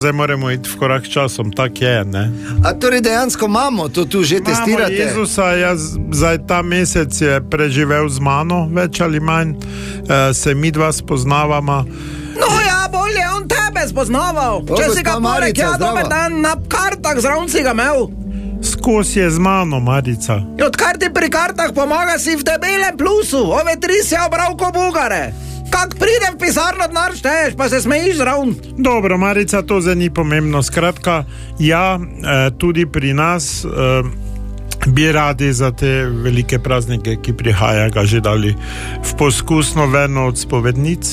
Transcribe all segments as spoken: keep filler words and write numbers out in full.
Zdaj moramo iti v korak s časom, tak je, ne? A torej dejansko imamo, to tu že testirate? Imamo Jezusa, jaz zdaj ta mesec je preživel z mano, več ali manj, e, se mi dva spoznavama. No ja, bolje on tebe spoznaval. O, Če si ga gospa poleg, Marica, ja, zdravo. dober dan, na kartah zraven si ga imel. Skozi je z mano, Marica. In odkar ti pri kartah pomaga, si v debelem plusu, ove tri si obral ko bugare. Kak pridem v pisarno, denar šteješ, pa se smejiš zraven. Dobro, Marica, to zdaj ni pomembno. Skratka, ja, eh, tudi pri nas eh, bi radi za te velike praznike, ki prihaja, ga že dali v poskusno verno od spovednic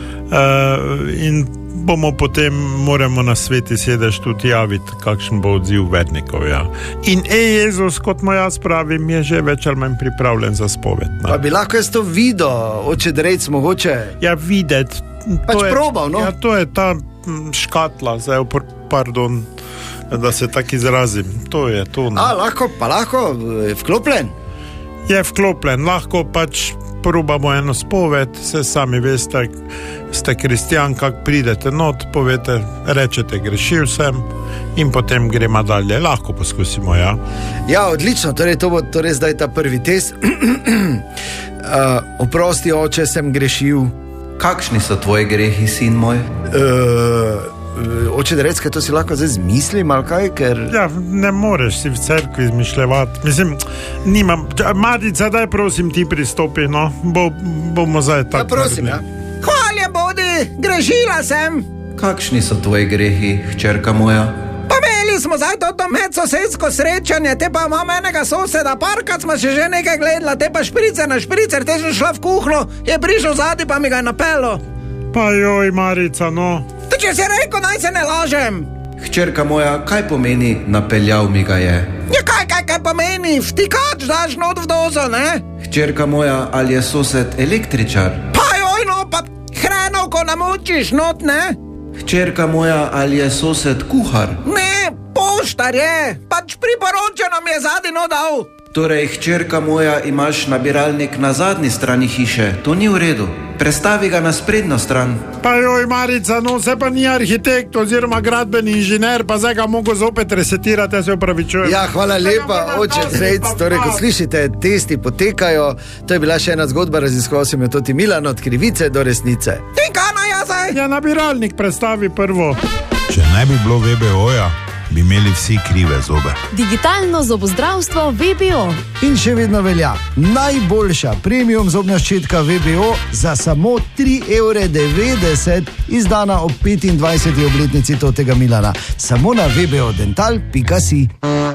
eh, in bomo potem, moramo na Sveti sedež tudi javiti, kakšen bo odziv vernikov, ja. In ej, Jezus, kot mu jaz pravim, je že več ali manj pripravljen za spoved. Ne? Pa bi lahko jaz to videl, oče Drejc, mogoče? Ja, videti. Pač probal, no? Ja, to je ta m, škatla, zdaj, pardon, da se tak izrazim. To je to. No. A, lahko, pa lahko, je vklopljen? Je vklopljen, lahko pač probamo eno spoved, se sami veste, ste kristjan, kak pridete not, povete, rečete, grešil sem in potem gremo dalje. Lahko poskusimo, ja. Ja, odlično, torej to bo torej zdaj ta prvi test. uh, oprosti, oče, sem grešil. Kakšni so tvoji grehi, sin moj? Uh, oče Drejc, kaj to si lahko zdaj zmislim, ali kaj, ker... Ja, ne moreš si v cerkvi izmišljevati. Mislim, nimam... Marica, daj prosim ti pristopi, no. Bo, bomo zdaj tako... Ja, prosim, ja. Hvalje bodi, grešila sem. Kakšni so tvoji grehi, hčerka moja? Pa imeli smo zdaj to medsosedsko srečanje, te pa imam enega soseda, parkrat smo še že nekaj gledala, te pa špricer na špricer, te sem šla v kuhno, je prišel zadnji, pa mi ga je napelo. Pa joj, Marica, no. To če si rekel, naj se ne lažem. Hčerka moja, kaj pomeni napeljal mi ga je? Ja, kaj, kaj, kaj pomeni? Vtikač daš not v dozo, ne? Hčerka moja, ali je sosed električar? Pa joj, no, pa hrenovko namočiš not, ne? Hčerka moja, ali je sosed kuhar? Ne, poštar je, pač priporočeno mi je zadnji not dal. Torej, hčerka moja, imaš nabiralnik na zadnji strani hiše, to ni v redu. Prestavi ga na sprednjo stran. Pa joj, Marica, no, se pa ni arhitekt oziroma gradbeni inženir, pa zdaj ga mogo zopet resetirati, jaz se opravičujem. Ja, hvala lepa, oče Drejc. Torej, kot slišite, testi potekajo. To je bila še ena zgodba, raziskoval sem jo tudi Milan, od krivice do resnice. In kaj naj jaz zdaj? Ja, nabiralnik prestavi prvo. Če ne bi bilo V B O-ja, bi imeli vsi krive zobe. Digitalno zobozdravstvo V B O. In še vedno velja najboljša premium zobna ščitka V B O za samo tri evre devetdeset, izdana ob petindvajseti obletnici totega Milana. Samo na v b o dental pika si.